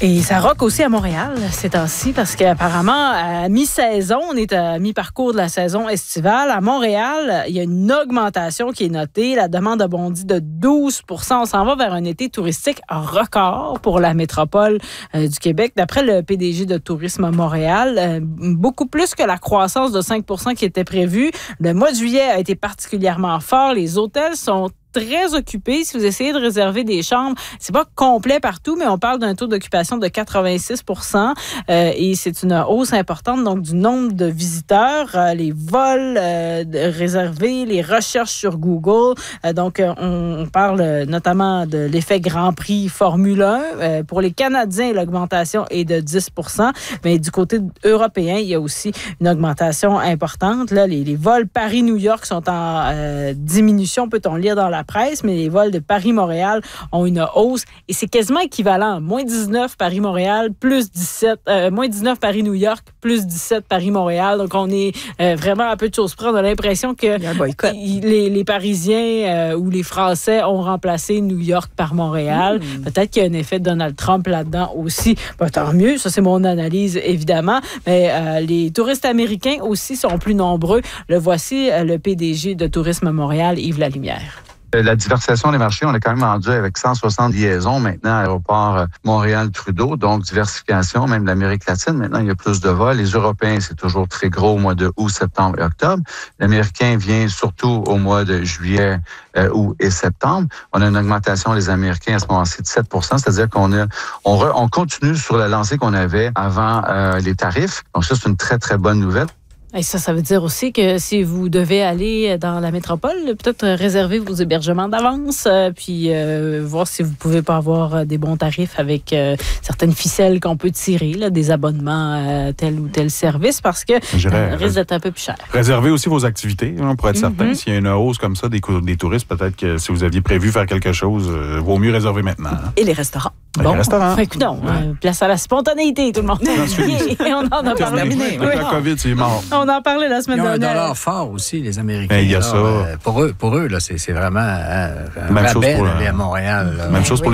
Et ça rock aussi à Montréal ces temps-ci parce qu'apparemment, à mi-saison, on est à mi-parcours de la saison estivale. À Montréal, il y a une augmentation qui est notée. La demande a bondi de 12 %. On s'en va vers un été touristique record pour la métropole du Québec. D'après le PDG de Tourisme Montréal, beaucoup plus que la croissance de 5 % qui était prévue. Le mois de juillet a été particulièrement fort. Les hôtels sont très occupés. Si vous essayez de réserver des chambres, c'est pas complet partout, mais on parle d'un taux d'occupation de 86 % et c'est une hausse importante donc du nombre de visiteurs, les vols réservés, les recherches sur Google. Donc, on parle notamment de l'effet Grand Prix Formule 1. Pour les Canadiens, l'augmentation est de 10 %, mais du côté européen, il y a aussi une augmentation importante. Là, les vols Paris-New York sont en diminution, peut-on lire dans la presse, mais les vols de Paris-Montréal ont une hausse et c'est quasiment équivalent. Moins 19 Paris-Montréal, plus 17, moins 19 Paris-New York, plus 17 Paris-Montréal. Donc, on est vraiment à peu de choses près. On a l'impression que les Parisiens ou les Français ont remplacé New York par Montréal. Peut-être qu'il y a un effet de Donald Trump là-dedans aussi. Ben, tant mieux, ça c'est mon analyse, évidemment. Mais les touristes américains aussi sont plus nombreux. Le voici, le PDG de Tourisme Montréal, Yves Lalumière. La diversification des marchés, on est quand même rendu avec 160 liaisons maintenant à l'aéroport Montréal-Trudeau, donc diversification, même l'Amérique latine. Maintenant, il y a plus de vols. Les Européens, c'est toujours très gros au mois de août, septembre et octobre. L'Américain vient surtout au mois de juillet, août et septembre. On a une augmentation des Américains à ce moment-ci de 7 %, c'est-à-dire on continue sur la lancée qu'on avait avant les tarifs. Donc ça, c'est une très, très bonne nouvelle. Et ça veut dire aussi que si vous devez aller dans la métropole, peut-être réserver vos hébergements d'avance, puis voir si vous pouvez pas avoir des bons tarifs avec certaines ficelles qu'on peut tirer, là, des abonnements à tel ou tel service, parce que ça risque d'être un peu plus cher. Réservez aussi vos activités, pour être certain. S'il y a une hausse comme ça des touristes, peut-être que si vous aviez prévu faire quelque chose, vaut mieux réserver maintenant. Hein? Et les restaurants. Les restaurants. Écoute, place à la spontanéité, tout le monde. Et on en a parlé. Avec la COVID, c'est mort. On en parlait la semaine dernière. Ils ont un dollar fort aussi, les Américains. Il y a ça. Pour eux là, c'est vraiment un même chose rabais pour d'aller à Montréal. Là. Même chose pour